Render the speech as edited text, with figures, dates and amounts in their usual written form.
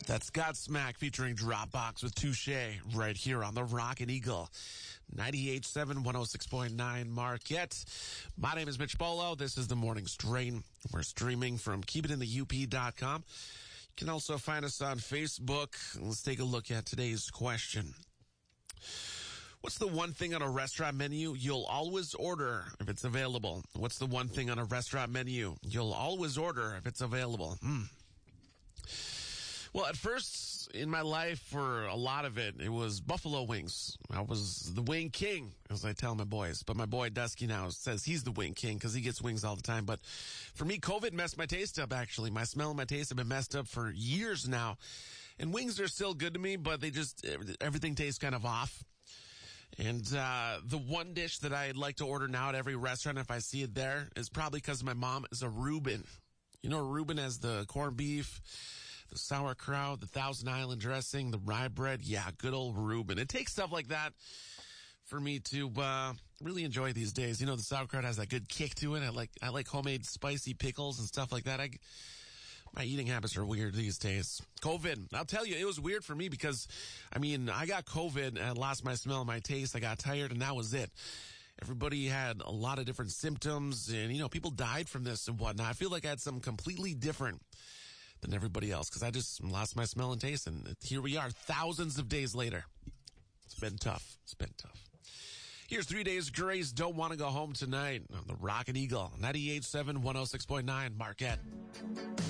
That's Godsmack featuring Dropbox with Touche right here on the Rocket Eagle. 98.7, 106.9 Marquette. My name is Mitch Bolo. This is the Morning Strain. We're streaming from keepitinthe.up.com. You can also find us on Facebook. Let's take a look at today's question. What's the one thing on a restaurant menu you'll always order if it's available? What's the one thing on a restaurant menu you'll always order if it's available? Well, at first in my life, for a lot of it, it was buffalo wings. I was the wing king, as I tell my boys. But my boy Dusky now says he's the wing king because he gets wings all the time. But for me, COVID messed my taste up, actually. My smell and my taste have been messed up for years now. And wings are still good to me, but everything tastes kind of off. And the one dish that I'd like to order now at every restaurant, if I see it there, is probably because my mom is a Reuben. You know, Reuben has the corned beef, the sauerkraut, the Thousand Island dressing, the rye bread. Yeah, good old Reuben. It takes stuff like that for me to really enjoy these days. You know, the sauerkraut has that good kick to it. I like homemade spicy pickles and stuff like that. My eating habits are weird these days. COVID, I'll tell you, it was weird for me because, I got COVID and I lost my smell and my taste. I got tired and that was it. Everybody had a lot of different symptoms and, people died from this and whatnot. I feel like I had something completely different than everybody else because I just lost my smell and taste, and here we are thousands of days later. It's been tough. Here's 3 Days Grace. Don't want to go home tonight on the Rocket Eagle. 98.7, 106.9 Marquette.